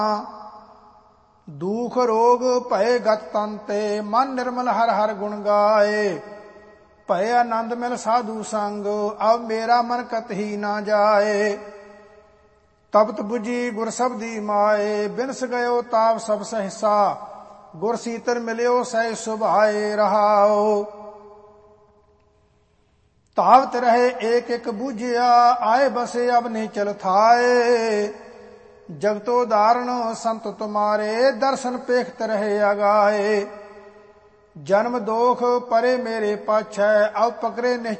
दुख रोग भय गत तन ते, मन निर्मल हर हर गुण गाए। भय आनंद मिल साधु संग, अब मेरा मन कतही ना जाए। तपत बुझी गुर शब्दी माए, बिनस गयो ताप सब सहसा। गुर सीतर मिलियो सह सुभाए रहाओ। तावत रहे एक एक बूझिया, आए बसे अब निचल थाए। जगतो धारण संत तुम्हारे, दर्शन पेखत रहे अगाए। जन्म दोख परे मेरे पाछै, अब पकड़े निश्चय